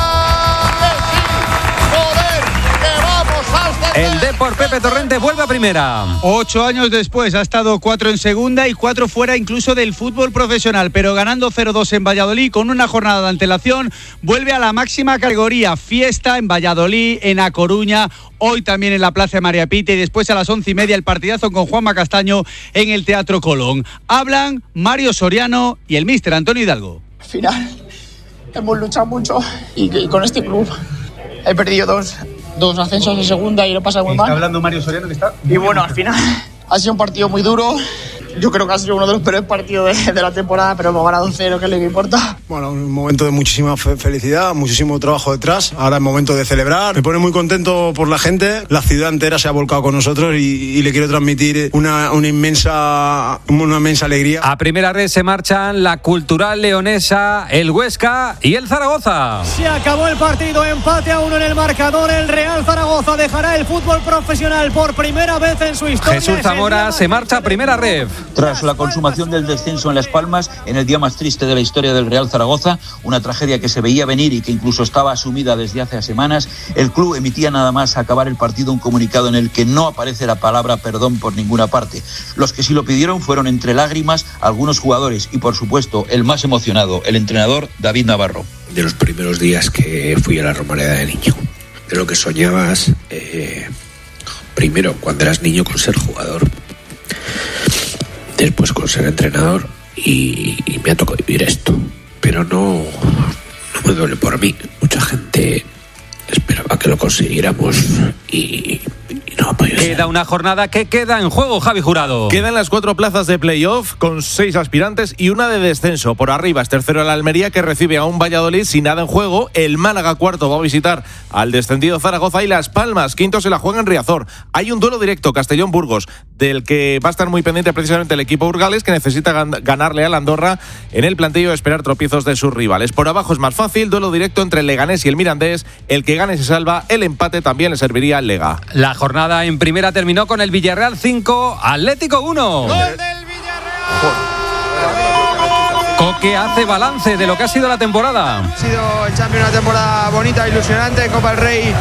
S14: Joder, que vamos hasta
S24: el Depor Pepe Torrente vuelve a primera.
S15: Ocho años después ha estado cuatro en segunda y cuatro fuera incluso del fútbol profesional, pero ganando cero dos en Valladolid con una jornada de antelación, vuelve a la máxima categoría. Fiesta en Valladolid, en A Coruña, hoy también en la Plaza de María Pita y después a las once y media el partidazo con Juanma Castaño en el Teatro Colón. Hablan Mario Soriano y el míster Antonio Hidalgo.
S16: Al final hemos luchado mucho y, y con este club he perdido dos, dos ascensos en segunda y lo pasa muy mal.
S15: Está hablando Mario Soriano, que está...
S16: Y bueno, al final ha sido un partido muy duro. Yo creo que ha sido uno de los peores partidos de, de la temporada, pero hemos ganado un cero, que es lo que importa.
S17: Bueno, un momento de muchísima fe- felicidad, muchísimo trabajo detrás. Ahora es momento de celebrar. Me pone muy contento por la gente. La ciudad entera se ha volcado con nosotros y, y le quiero transmitir una, una inmensa una inmensa alegría.
S24: A primera red se marchan la Cultural Leonesa, el Huesca y el Zaragoza.
S6: Se acabó el partido, empate a uno en el marcador. El Real Zaragoza dejará el fútbol profesional por primera vez en su historia.
S24: Jesús Zamora se marcha a primera red.
S18: Tras la consumación del descenso en Las Palmas, en el día más triste de la historia del Real Zaragoza, una tragedia que se veía venir y que incluso estaba asumida desde hace semanas, el club emitía nada más acabar el partido un comunicado en el que no aparece la palabra perdón por ninguna parte. Los que sí lo pidieron fueron entre lágrimas algunos jugadores y, por supuesto, el más emocionado, el entrenador David Navarro.
S19: De los primeros días que fui a la Romareda de niño, de lo que soñabas, eh, primero cuando eras niño con ser jugador, después con ser entrenador y, y me ha tocado vivir esto, pero no, no me duele por mí. Mucha gente esperaba que lo consiguiéramos y, y no ha podido ser.
S24: Queda una jornada que queda en juego, Javi Jurado.
S32: Quedan las cuatro plazas de playoff con seis aspirantes y una de descenso. Por arriba es tercero el Almería, que recibe a un Valladolid sin nada en juego. El Málaga, cuarto, va a visitar al descendido Zaragoza, y Las Palmas, quinto, se la juega en Riazor. Hay un duelo directo, Castellón-Burgos, del que va a estar muy pendiente precisamente el equipo burgalés, que necesita gan- ganarle al Andorra en el plantillo y esperar tropiezos de sus rivales. Por abajo es más fácil, duelo directo entre el Leganés y el Mirandés. El que gane se salva, el empate también le serviría al Lega.
S24: La jornada en primera terminó con el Villarreal cinco, Atlético uno.
S14: ¡Gol del Villarreal!
S24: Coque hace balance de lo que ha sido la temporada.
S1: Ha sido el Champions una temporada bonita, ilusionante, Copa del Rey,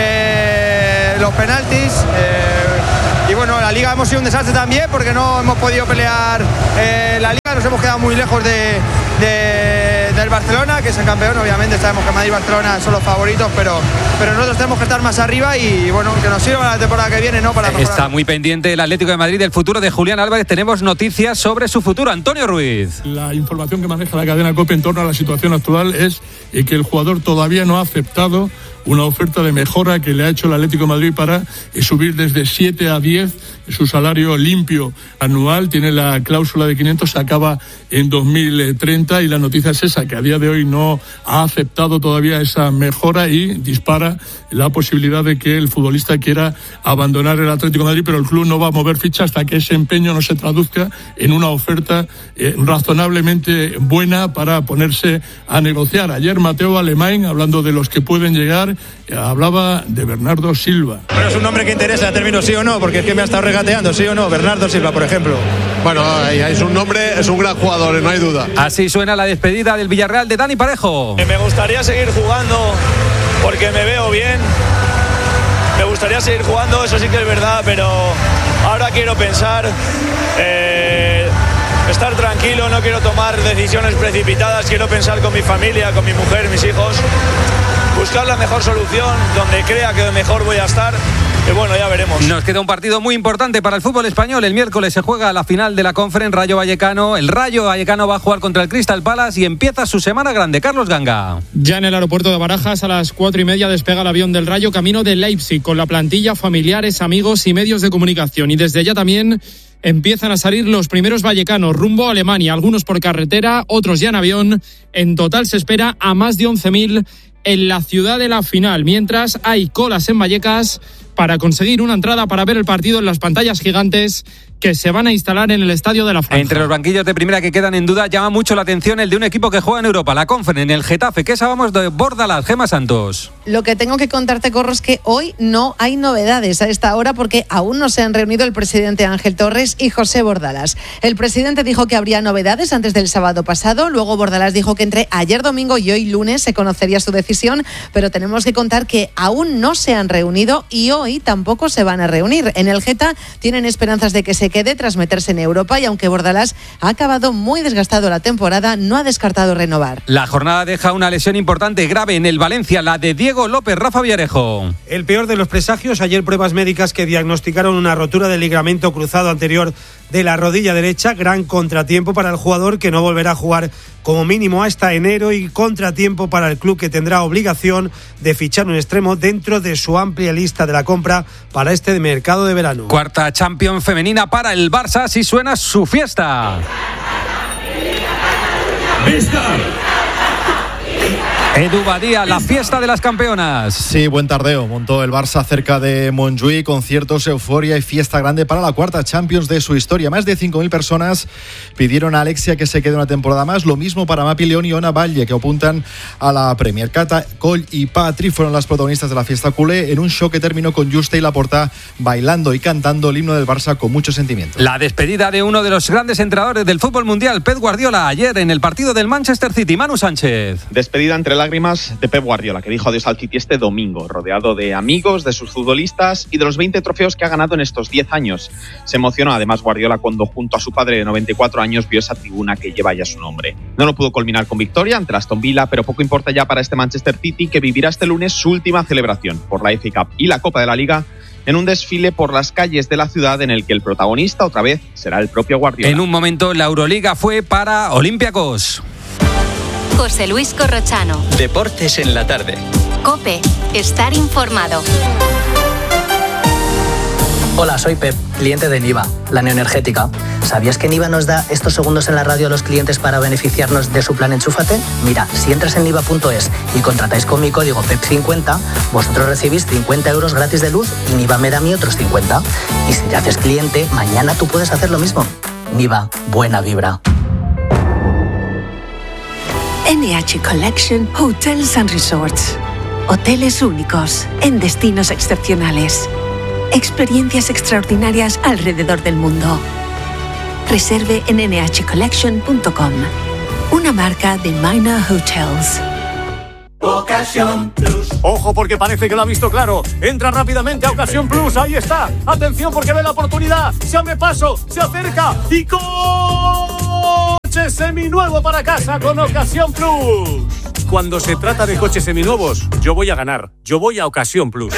S1: eh, los penaltis. Eh, y bueno, la Liga hemos sido un desastre también porque no hemos podido pelear eh, la Liga, nos hemos quedado muy lejos de, de, del Barcelona, que es el campeón. Obviamente sabemos que Madrid y Barcelona son los favoritos, pero, pero nosotros tenemos que estar más arriba y bueno, que nos sirva la temporada que viene, ¿no? Para mejorar.
S24: Está muy pendiente el Atlético de Madrid del futuro de Julián Álvarez. Tenemos noticias sobre su futuro. Antonio Ruiz.
S2: La información que maneja la cadena COPE en torno a la situación actual es que el jugador todavía no ha aceptado una oferta de mejora que le ha hecho el Atlético de Madrid para subir desde siete a diez su salario limpio anual. Tiene la cláusula de quinientos, se acaba en dos mil treinta y la noticia es esa, que a día de hoy no ha aceptado todavía esa mejora y dispara la posibilidad de que el futbolista quiera abandonar el Atlético de Madrid, pero el club no va a mover ficha hasta que ese empeño no se traduzca en una oferta eh, razonablemente buena para ponerse a negociar. Ayer Mateo Alemán, hablando de los que pueden llegar, eh, hablaba de Bernardo Silva.
S20: Pero es un nombre que interesa, término sí o no, porque es que me ha estado regateando, sí o no, Bernardo Silva, por ejemplo.
S21: Bueno, es un nombre, es un gran jugador, no hay duda.
S24: Así suena la despedida del Villarreal de Dani Parejo.
S22: Me gustaría seguir jugando porque me veo bien. Me gustaría seguir jugando, eso sí que es verdad, pero ahora quiero pensar, eh, estar tranquilo, no quiero tomar decisiones precipitadas, quiero pensar con mi familia, con mi mujer, mis hijos, buscar la mejor solución, donde crea que mejor voy a estar. Y bueno, ya veremos.
S24: Nos queda un partido muy importante para el fútbol español. El miércoles se juega la final de la Conference Rayo Vallecano. El Rayo Vallecano va a jugar contra el Crystal Palace y empieza su semana grande. Carlos Ganga.
S23: Ya en el aeropuerto de Barajas a las cuatro y media despega el avión del Rayo camino de Leipzig con la plantilla, familiares, amigos y medios de comunicación. Y desde ya también empiezan a salir los primeros vallecanos rumbo a Alemania, algunos por carretera, otros ya en avión. En total se espera a más de once mil en la ciudad de la final, mientras hay colas en Vallecas para conseguir una entrada para ver el partido en las pantallas gigantes que se van a instalar en el Estadio de la Franja.
S24: Entre los banquillos de primera que quedan en duda, llama mucho la atención el de un equipo que juega en Europa, la Conference, en el Getafe. ¿Qué sabemos de Bordalás, Gemma Santos?
S25: Lo que tengo que contarte, Corro, es que hoy no hay novedades a esta hora porque aún no se han reunido el presidente Ángel Torres y José Bordalás. El presidente dijo que habría novedades antes del sábado pasado, luego Bordalás dijo que entre ayer domingo y hoy lunes se conocería su decisión, pero tenemos que contar que aún no se han reunido y hoy tampoco se van a reunir. En el Geta tienen esperanzas de que se quede tras meterse en Europa y aunque Bordalás ha acabado muy desgastado la temporada, no ha descartado renovar.
S24: La jornada deja una lesión importante, grave en el Valencia, la de Diego López. Rafa Villarejo.
S26: El peor de los presagios, ayer pruebas médicas que diagnosticaron una rotura del ligamento cruzado anterior de la rodilla derecha, gran contratiempo para el jugador que no volverá a jugar como mínimo hasta enero y contratiempo para el club que tendrá obligación de fichar un extremo dentro de su amplia lista de la compra para este mercado de verano.
S24: Cuarta Champions femenina para el Barça, así suena su fiesta.
S27: ¡Vista!
S24: Edu Badía, la fiesta de las campeonas.
S28: Sí, buen tardeo. Montó el Barça cerca de Montjuïc, conciertos, euforia y fiesta grande para la cuarta Champions de su historia. Más de cinco mil personas pidieron a Alexia que se quede una temporada más. Lo mismo para Mapi León y Ona Valle, que apuntan a la Premier. Cata, Coll y Patri fueron las protagonistas de la fiesta culé en un show que terminó con Juste y Laporta bailando y cantando el himno del Barça con mucho sentimiento.
S24: La despedida de uno de los grandes entrenadores del fútbol mundial, Pep Guardiola, ayer en el partido del Manchester City. Manu Sánchez.
S29: Despedida entre lágrimas de Pep Guardiola, que dijo adiós al City este domingo, rodeado de amigos, de sus futbolistas y de los veinte trofeos que ha ganado en estos diez años. Se emocionó además Guardiola cuando junto a su padre de noventa y cuatro años vio esa tribuna que lleva ya su nombre. No lo pudo culminar con victoria ante Aston Villa, pero poco importa ya para este Manchester City, que vivirá este lunes su última celebración por la F A Cup y la Copa de la Liga en un desfile por las calles de la ciudad en el que el protagonista otra vez será el propio Guardiola.
S24: En un momento la Euroliga fue para Olympiacos.
S4: José Luis Corrochano.
S5: Deportes en la tarde.
S4: COPE. Estar informado.
S30: Hola, soy Pep, cliente de Niva, la neoenergética. ¿Sabías que Niva nos da estos segundos en la radio a los clientes para beneficiarnos de su plan Enchúfate? Mira, si entras en niva punto es y contratáis con mi código P E P cincuenta, vosotros recibís cincuenta euros gratis de luz y Niva me da a mí otros cincuenta. Y si te haces cliente, mañana tú puedes hacer lo mismo. Niva, buena vibra.
S33: N H Collection Hotels and Resorts. Hoteles únicos en destinos excepcionales. Experiencias extraordinarias alrededor del mundo. Reserve en ene hache collection punto com. una marca de Minor Hotels.
S3: Ocasión Plus. Ojo porque parece que lo ha visto claro. Entra rápidamente a Ocasión Plus. Ahí está. Atención porque ve la oportunidad. Se abre paso, se acerca y coche seminuevo para casa con Ocasión Plus. Cuando se trata de coches seminuevos, yo voy a ganar. Yo voy a Ocasión Plus.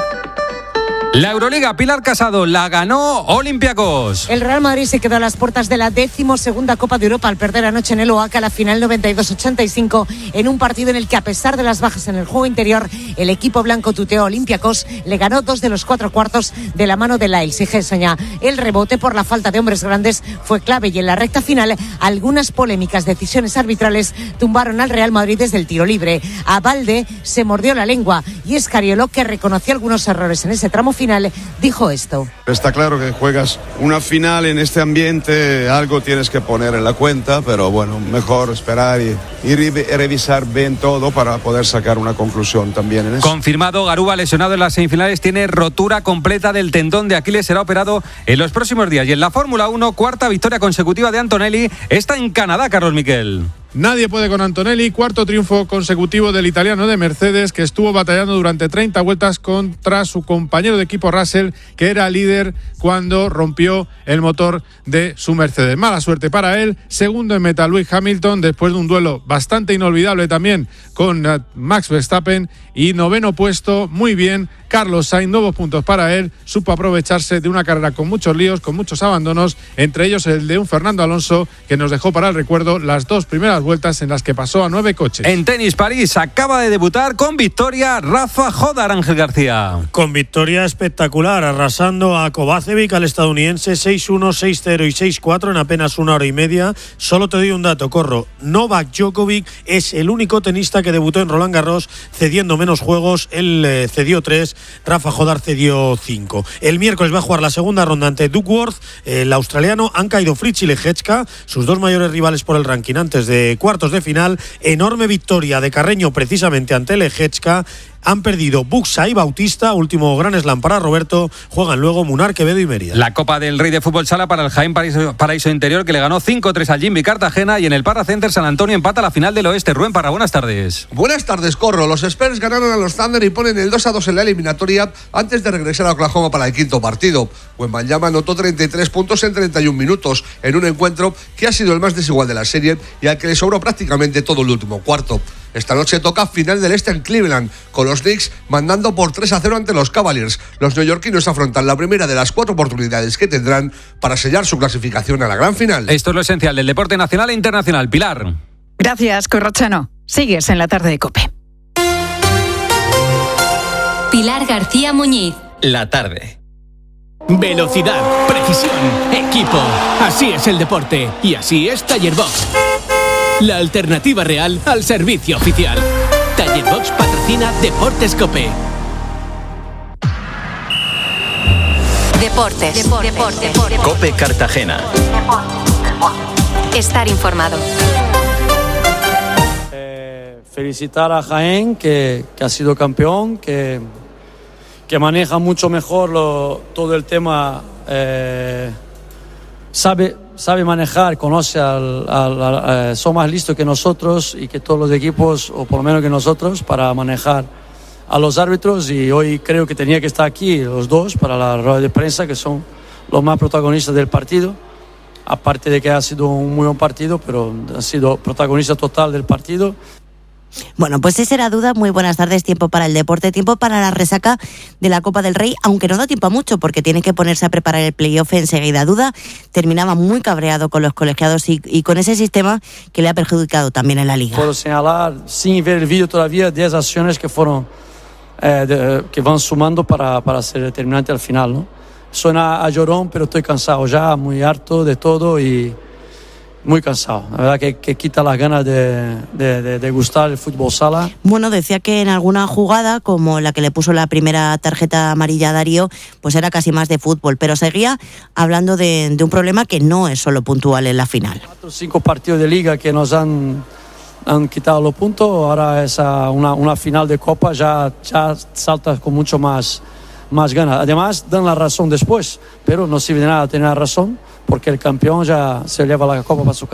S24: La Euroliga, Pilar Casado, la ganó Olympiacos.
S7: El Real Madrid se quedó a las puertas de la decimosegunda Copa de Europa al perder anoche en el Oaca la final noventa y dos ochenta y cinco en un partido en el que, a pesar de las bajas en el juego interior, el equipo blanco tuteó a Olympiacos, le ganó dos de los cuatro cuartos de la mano de Lails y Gessoña. El rebote por la falta de hombres grandes fue clave y en la recta final algunas polémicas decisiones arbitrales tumbaron al Real Madrid desde el tiro libre. A Balde se mordió la lengua y Escariolo, que reconoció algunos errores en ese tramo final, dijo esto.
S8: Está claro que juegas una final en este ambiente, algo tienes que poner en la cuenta, pero bueno, mejor esperar y, y revisar bien todo para poder sacar una conclusión también en eso.
S24: Confirmado, Garuba, lesionado en las semifinales, tiene rotura completa del tendón de Aquiles, será operado en los próximos días. Y en la Fórmula uno, cuarta victoria consecutiva de Antonelli, está en Canadá, Carlos Miquel.
S9: Nadie puede con Antonelli, cuarto triunfo consecutivo del italiano de Mercedes, que estuvo batallando durante treinta vueltas contra su compañero de equipo Russell, que era líder cuando rompió el motor de su Mercedes. Mala suerte para él. Segundo en meta Lewis Hamilton, después de un duelo bastante inolvidable también con Max Verstappen. Y noveno puesto, muy bien, Carlos Sainz, nuevos puntos para él. Supo aprovecharse de una carrera con muchos líos, con muchos abandonos, entre ellos el de un Fernando Alonso que nos dejó para el recuerdo las dos primeras vueltas en las que pasó a nueve coches.
S24: En tenis, París acaba de debutar con victoria Rafa Jodar, Ángel García.
S26: Con victoria espectacular, arrasando a Kovacevic, al estadounidense, seis uno, seis cero y seis cuatro en apenas una hora y media. Solo te doy un dato, Corro. Novak Djokovic es el único tenista que debutó en Roland Garros cediendo menos juegos. Él eh, cedió tres, Rafa Jodar cedió cinco. El miércoles va a jugar la segunda ronda ante Duckworth, el australiano. Han caído Fritz y Lehecka, sus dos mayores rivales por el ranking antes de cuartos de final. Enorme victoria de Carreño precisamente ante Lehecka. Han perdido Buxa y Bautista, último gran slam para Roberto. Juegan luego Munar, Quevedo y Mérida.
S24: La Copa del Rey de Fútbol Sala para el Jaén Paraíso, Paraíso Interior, que le ganó cinco tres al Jimmy Cartagena, y en el Parra Center San Antonio empata la final del Oeste. Rubén Parra, buenas tardes.
S10: Buenas tardes, Corro. Los Spurs ganaron a los Thunder y ponen el dos a dos en la eliminatoria antes de regresar a Oklahoma para el quinto partido. Wembanyama anotó treinta y tres puntos en treinta y un minutos en un encuentro que ha sido el más desigual de la serie y al que le sobró prácticamente todo el último cuarto. Esta noche toca final del Este en Cleveland, con los Knicks mandando por tres a cero ante los Cavaliers. Los neoyorquinos afrontan la primera de las cuatro oportunidades que tendrán para sellar su clasificación a la gran final.
S24: Esto es lo esencial del deporte nacional e internacional. Pilar.
S11: Gracias, Corrochano. Sigues en la tarde de COPE.
S4: Pilar García Muñiz.
S5: La tarde.
S12: Velocidad, precisión, equipo. Así es el deporte y así es Taller Box. La alternativa real al servicio oficial. Taller Box patrocina Deportes COPE.
S4: Deportes. Deportes. Deportes. Deportes.
S5: COPE Cartagena.
S4: Estar informado.
S13: Eh, felicitar a Jaén, que, que ha sido campeón, que, que maneja mucho mejor lo, todo el tema. Eh, sabe... sabe manejar, conoce, al, al, al, eh, son más listos que nosotros y que todos los equipos, o por lo menos que nosotros, para manejar a los árbitros, y hoy creo que tenía que estar aquí los dos para la rueda de prensa, que son los más protagonistas del partido, aparte de que ha sido un muy buen partido, pero ha sido protagonista total del partido.
S15: Bueno, pues esa era duda. Muy buenas tardes. Tiempo para el deporte, tiempo para la resaca de la Copa del Rey, aunque no da tiempo a mucho porque tiene que ponerse a preparar el playoff enseguida. Duda terminaba muy cabreado con los colegiados y, y con ese sistema que le ha perjudicado también en la Liga.
S13: Puedo señalar, sin ver el vídeo todavía, diez acciones que fueron eh, de, que van sumando para, para ser determinante al final, ¿no? Suena a llorón, pero estoy cansado ya, muy harto de todo y muy cansado. La verdad que, que quita las ganas de, de, de, de gustar el fútbol sala.
S15: Bueno, decía que en alguna jugada, como la que le puso la primera tarjeta amarilla a Darío, pues era casi más de fútbol, pero seguía hablando de, de un problema que no es solo puntual en la final.
S13: Cuatro o cinco partidos de liga que nos han, han quitado los puntos, ahora es una, una final de Copa, ya, ya saltas con mucho más, más ganas. Además, dan la razón después, pero no sirve de nada tener la razón, porque el campeón ya se lleva la copa para su casa.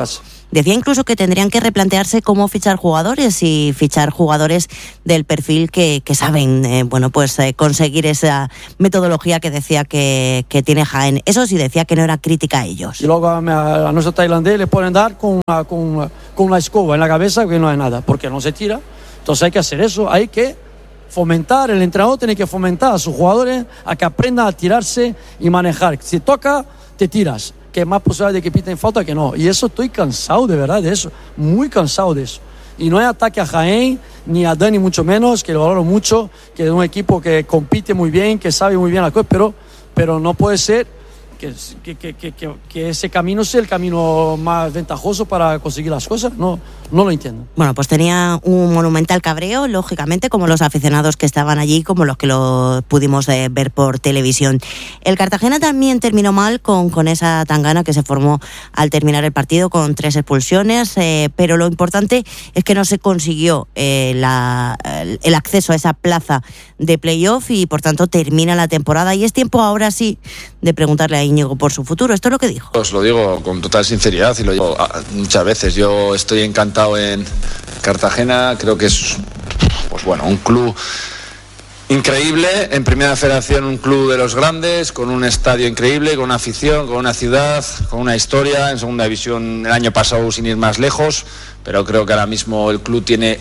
S15: decía incluso que tendrían que replantearse cómo fichar jugadores y fichar jugadores del perfil que, que saben eh, bueno pues eh, conseguir esa metodología que decía que, que tiene Jaén. Eso sí, decía que no era crítica a ellos.
S13: Y luego a, a nuestro tailandés le ponen dar con una, con, con una escoba en la cabeza que no hay nada, porque no se tira. Entonces hay que hacer eso, hay que fomentar, el entrenador tiene que fomentar a sus jugadores a que aprendan a tirarse y manejar. Si toca, te tiras, que es más posible de que piten falta que no. Y eso estoy cansado de verdad de eso, muy cansado de eso. Y no hay ataque a Jaén, ni a Dani mucho menos, que lo valoro mucho, que es un equipo que compite muy bien, que sabe muy bien las cosas, pero, pero no puede ser que, que, que, que, que ese camino sea el camino más ventajoso para conseguir las cosas. No, no lo entiendo.
S15: Bueno, pues tenía un monumental cabreo, lógicamente, como los aficionados que estaban allí, como los que lo pudimos eh, ver por televisión. El Cartagena también terminó mal con, con esa tangana que se formó al terminar el partido, con tres expulsiones, eh, pero lo importante es que no se consiguió eh, la, el acceso a esa plaza de playoff y, por tanto, termina la temporada. Y es tiempo ahora sí de preguntarle a Íñigo por su futuro. Esto es lo que dijo.
S1: Os lo digo con total sinceridad y lo digo muchas veces. Yo estoy encantado en Cartagena. Creo que es, pues bueno, un club increíble. En Primera Federación, un club de los grandes, con un estadio increíble, con una afición, con una ciudad, con una historia. En Segunda División el año pasado, sin ir más lejos, pero creo que ahora mismo el club tiene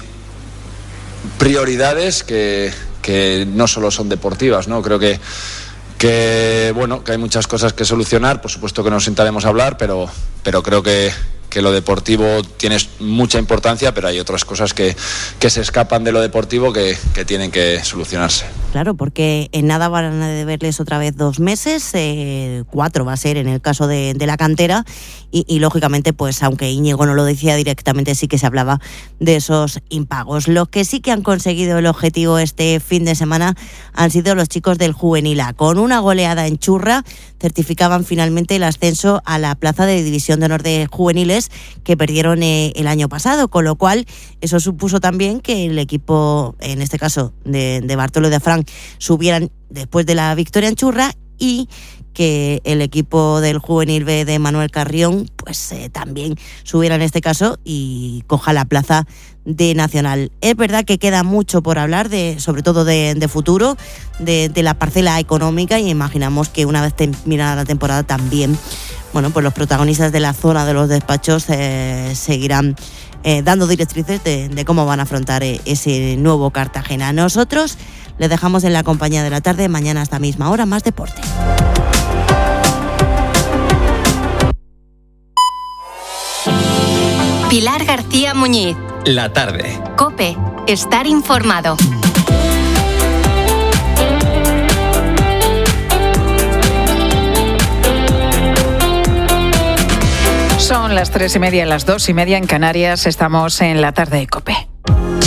S1: prioridades que, que no solo son deportivas, ¿no? Creo que que bueno, que hay muchas cosas que solucionar. Por supuesto que nos sentaremos a hablar, pero, pero creo que, que lo deportivo tiene mucha importancia, pero hay otras cosas que, que se escapan de lo deportivo que, que tienen que solucionarse.
S15: Claro, porque en nada van a deberles otra vez dos meses, eh, cuatro va a ser en el caso de, de la cantera, y, y lógicamente, pues aunque Íñigo no lo decía directamente, sí que se hablaba de esos impagos. Los que sí que han conseguido el objetivo este fin de semana han sido los chicos del Juvenil A. Con una goleada en Churra, certificaban finalmente el ascenso a la plaza de División de Honor de Juveniles, que perdieron eh, el año pasado, con lo cual eso supuso también que el equipo, en este caso de, de Bartolo y de Fran, subieran después de la victoria en Churra, y que el equipo del Juvenil B de Manuel Carrión pues eh, también subiera en este caso y coja la plaza de Nacional. Es verdad que queda mucho por hablar, de, sobre todo de, de futuro, de, de la parcela económica, y imaginamos que una vez terminada la temporada también, bueno, pues los protagonistas de la zona de los despachos eh, seguirán eh, dando directrices de, de cómo van a afrontar eh, ese nuevo Cartagena. Nosotros les dejamos en la compañía de la tarde. Mañana a esta misma hora, más deporte.
S4: Pilar García Muñiz.
S5: La tarde.
S4: COPE. Estar informado.
S11: Son las tres y media, las dos y media en Canarias. Estamos en la tarde de COPE.